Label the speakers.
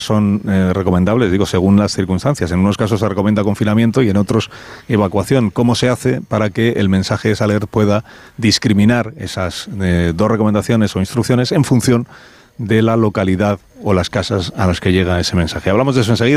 Speaker 1: son recomendables, digo, según las circunstancias. En unos casos se recomienda confinamiento y en otros evacuación. ¿Cómo se hace para que el mensaje SALERT pueda discriminar esas dos recomendaciones o instrucciones en función de la localidad o las casas a las que llega ese mensaje? Hablamos de eso enseguida.